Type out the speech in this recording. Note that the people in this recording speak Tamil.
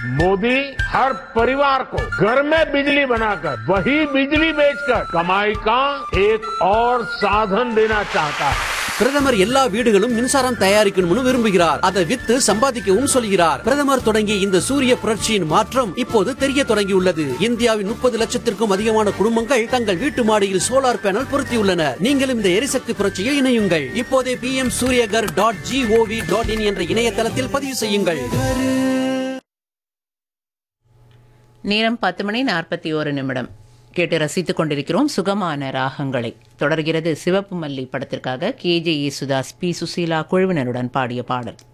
मोदी हर परिवार को घर में बिजली बनाकर वही बिजली बेचकर कमाई का एक और साधन देना चाहता है. பிரதமர் எல்லா வீடுகளும் மின்சாரம் தயாரிக்கணும்னு விரும்புகிறார். அதை வித்து சம்பாதிக்கவும் சொல்கிறார். பிரதமர் தொடங்கிய இந்த சூரிய புரட்சியின் மாற்றம் இப்போது தெரிய தொடங்கியுள்ளது. இந்தியாவின் 30 லட்சத்திற்கும் அதிகமான குடும்பங்கள் தங்கள் வீட்டு மாடியில் சோலார் பேனல் பொருத்தியுள்ளனர். நீங்களும் இந்த எரிசக்தி புரட்சியில் இணையுங்கள். இப்போதே pmsuryagar.gov.in என்ற இணையதளத்தில் பதிவு செய்யுங்கள். நேரம் 10:41 கேட்டு ரசித்துக் கொண்டிருக்கிறோம் சுகமான ராகங்களை. தொடர்கிறது சிவப்பு மல்லி படத்திற்காக KJ யேசுதாஸ், P. சுசீலா குழுவினருடன் பாடிய பாடல்.